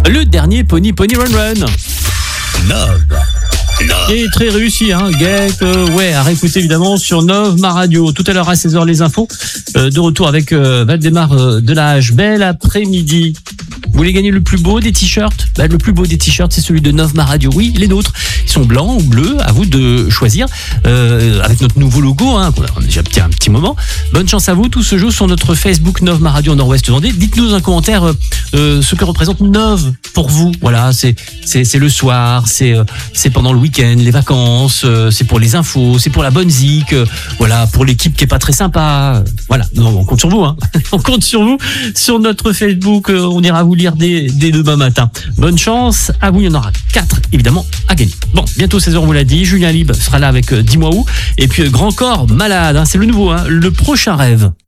Le dernier Pony Run Run. Nov. Et très réussi, hein, Geek, à réécouter évidemment sur Nov Ma Radio. Tout à l'heure à 16h les infos, de retour avec Valdemar Delage. Bel après-midi. Vous voulez gagner le plus beau des t-shirts ? Le plus beau des t-shirts, c'est celui de Nov Ma Radio. Oui, les nôtres. Ils sont blancs ou bleus, à vous de choisir. Avec notre nouveau logo, hein, qu'on a déjà un petit moment. Bonne chance à vous, tout se joue sur notre Facebook Nov Ma Radio Nord-Ouest Vendée. Dites-nous dans un commentaire ce que représente Nov pour vous. Voilà, c'est le soir, c'est pendant le week-end, les vacances, c'est pour les infos, c'est pour la bonne zik, voilà, pour l'équipe qui est pas très sympa. Voilà, non, on compte sur vous, hein. On compte sur vous, sur notre Facebook, on ira vous lire dès demain matin. Bonne chance à vous, il y en aura 4 évidemment à gagner. Bon, bientôt 16h, on vous l'a dit, Julien Lib sera là avec Dis-moi où, et puis Grand Corps Malade, hein, c'est le nouveau, hein, le prochain rêve.